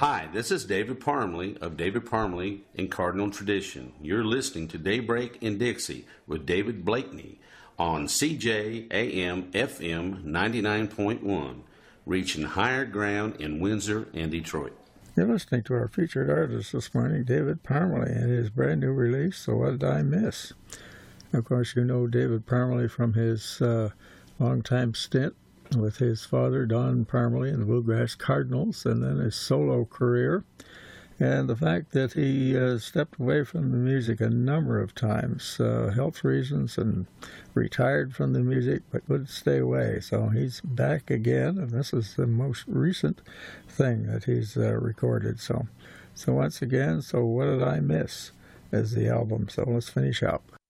Hi, this is David Parmley of David Parmley and Cardinal Tradition. You're listening to Daybreak in Dixie with David Blakeney on CJAM FM 99.1, reaching higher ground in Windsor and Detroit. You're listening to our featured artist this morning, David Parmley, and his brand new release, So What Did I Miss? Of course, you know David Parmley from his longtime stint with his father, Don Parmley, and the Bluegrass Cardinals, and then his solo career. And the fact that he stepped away from the music a number of times, health reasons, and retired from the music, but would stay away. So he's back again, and this is the most recent thing that he's recorded. So once again, So What Did I Miss is the album. So let's finish up.